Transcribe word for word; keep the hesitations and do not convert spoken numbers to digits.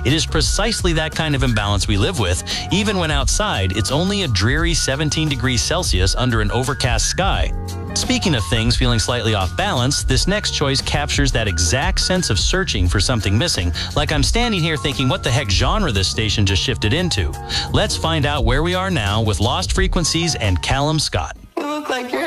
It is precisely that kind of imbalance we live with, even when outside it's only a dreary seventeen degrees Celsius under an overcast sky. Speaking of things feeling slightly off balance, this next choice captures that exact sense of searching for something missing, like I'm standing here thinking what the heck genre this station just shifted into. Let's find out where we are now with Lost Frequencies and Callum Scott. You look like you're